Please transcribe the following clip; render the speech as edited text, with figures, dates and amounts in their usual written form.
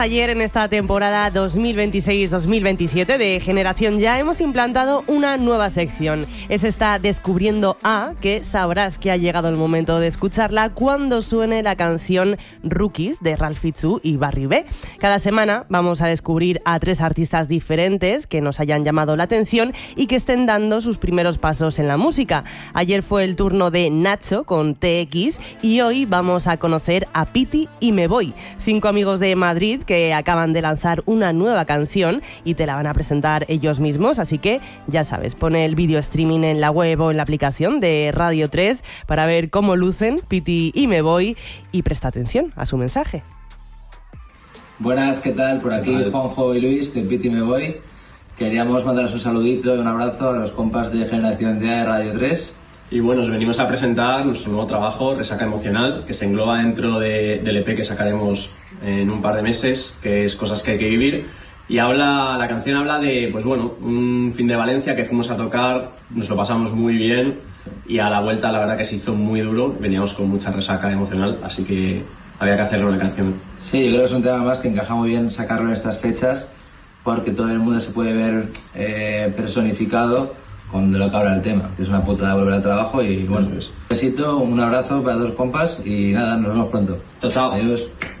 Ayer en esta temporada 2026-2027 de Generación Ya hemos implantado una nueva sección. Es esta Descubriendo A, que sabrás que ha llegado el momento de escucharla cuando suene la canción Rookies de Ralph Fitzhugh y Barry B. Cada semana vamos a descubrir a 3 artistas diferentes que nos hayan llamado la atención y que estén dando sus primeros pasos en la música. Ayer fue el turno de Nacho con TX y hoy vamos a conocer a Pity y Me Voy, 5 amigos de Madrid que acaban de lanzar una nueva canción y te la van a presentar ellos mismos, así que ya sabes, pone el vídeo streaming en la web o en la aplicación de Radio 3 para ver cómo lucen Pity y Me Voy y presta atención a su mensaje. Buenas, ¿qué tal? Por aquí Juanjo y Luis de Pity y Me Voy. Queríamos mandaros un saludito y un abrazo a los compas de Generación Ya de Radio 3. Y bueno, os venimos a presentar nuestro nuevo trabajo, Resaca Emocional, que se engloba dentro del EP que sacaremos en un par de meses, que es Cosas que hay que vivir. Y la canción habla de, pues bueno, un fin de Valencia que fuimos a tocar, nos lo pasamos muy bien y a la vuelta la verdad que se hizo muy duro, veníamos con mucha resaca emocional, así que había que hacerlo en la canción. Sí, yo creo que es un tema más que encaja muy bien sacarlo en estas fechas, porque todo el mundo se puede ver personificado con de lo que habla el tema, que es una putada volver al trabajo y bueno, un besito, un abrazo para 2 compas y nada, nos vemos pronto. Chao, chao. Adiós.